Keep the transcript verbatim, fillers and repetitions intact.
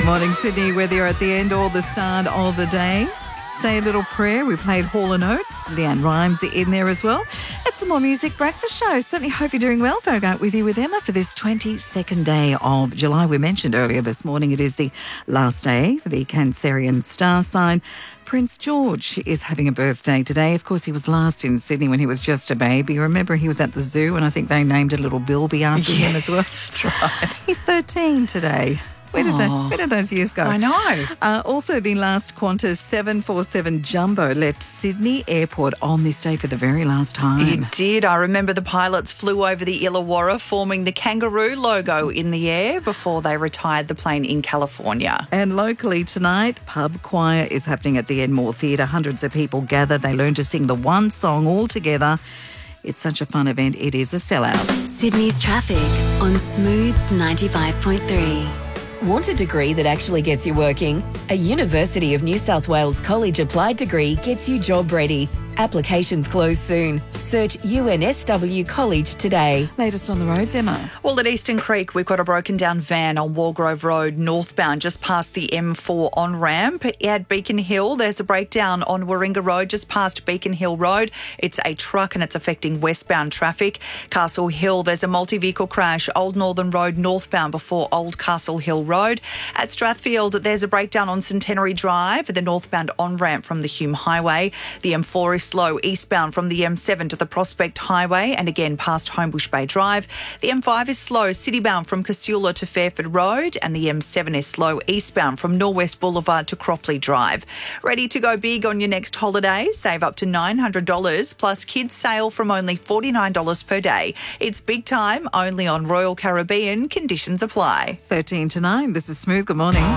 Morning, Sydney, whether you're at the end or the start of the day. Say a little prayer. We played Hall and Oates. Leanne Rhymes in there as well. It's the More Music Breakfast Show. Certainly hope you're doing well. Bogart with you with Emma for this twenty-second day of July. We mentioned earlier this morning it is the last day for the Cancerian star sign. Prince George is having a birthday today. Of course, he was last in Sydney when he was just a baby. Remember, he was at the zoo and I think they named a little Bilby after yeah, him as well. That's right. He's thirteen today. Where did, the, where did those years go? I know. Uh, also, the last Qantas seven forty-seven Jumbo left Sydney Airport on this day for the very last time. It did. I remember the pilots flew over the Illawarra, forming the kangaroo logo in the air before they retired the plane in California. And locally tonight, pub choir is happening at the Enmore Theatre. Hundreds of people gather. They learn to sing the one song all together. It's such a fun event. It is a sellout. Sydney's traffic on Smooth ninety-five point three. Want a degree that actually gets you working? A University of New South Wales College Applied degree gets you job ready. Applications close soon. Search U N S W College today. Latest on the roads, Emma. Well, at Eastern Creek, we've got a broken down van on Wargrove Road northbound, just past the M four on-ramp. At Beacon Hill, there's a breakdown on Warringah Road, just past Beacon Hill Road. It's a truck and it's affecting westbound traffic. Castle Hill, there's a multi-vehicle crash, Old Northern Road northbound before Old Castle Hill Road. At Strathfield, there's a breakdown on Centenary Drive, the northbound on-ramp from the Hume Highway. The M four is slow eastbound from the M seven to the Prospect Highway and again past Homebush Bay Drive. The M five is slow citybound from Casula to Fairford Road and the M seven is slow eastbound from Norwest Boulevard to Cropley Drive. Ready to go big on your next holiday? Save up to nine hundred dollars plus kids sale from only forty-nine dollars per day. It's big time, only on Royal Caribbean. Conditions apply. thirteen to nine. This is Smooth. Good morning.